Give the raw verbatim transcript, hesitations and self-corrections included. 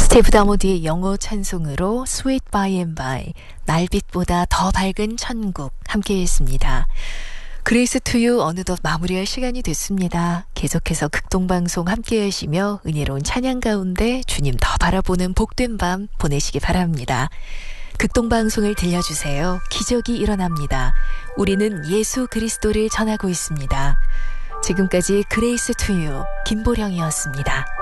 스티브 다모디의 영어 찬송으로 Sweet by and by, 날빛보다 더 밝은 천국 함께했습니다. 그레이스 투유 어느덧 마무리할 시간이 됐습니다. 계속해서 극동방송 함께하시며 은혜로운 찬양 가운데 주님 더 바라보는 복된 밤 보내시기 바랍니다. 극동방송을 들려주세요. 기적이 일어납니다. 우리는 예수 그리스도를 전하고 있습니다. 지금까지 그레이스 투유 김보령이었습니다.